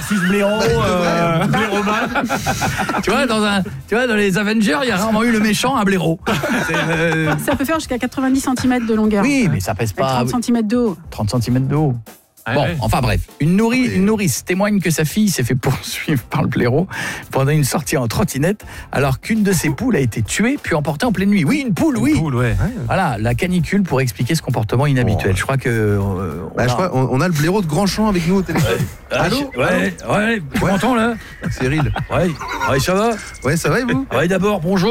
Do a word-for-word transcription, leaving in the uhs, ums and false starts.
versus blaireau. euh, blaireauman. Tu vois, dans un, tu vois, dans les Avengers, il y a rarement eu le méchant, un blaireau. C'est, euh, Ça peut faire jusqu'à quatre-vingt-dix centimètres de longueur. Oui, mais ça pèse Avec pas trente centimètres de haut. trente centimètres de haut. Ouais, Bon, ouais. enfin bref, une, nourri- une nourrice témoigne que sa fille s'est fait poursuivre par le blaireau pendant une sortie en trottinette, alors qu'une de ses poules a été tuée puis emportée en pleine nuit. Oui, une poule, oui. Cool, ouais. Voilà, la canicule pour expliquer ce comportement inhabituel. Oh. Je crois que euh, on, Bah, a... je crois, on, on a le blaireau de Grandchamp avec nous au téléphone. Allô Ouais, ouais, tu m'entends là? Cyril. Ouais, ouais, ça va? Ouais, ça va et vous? Ouais, d'abord, bonjour.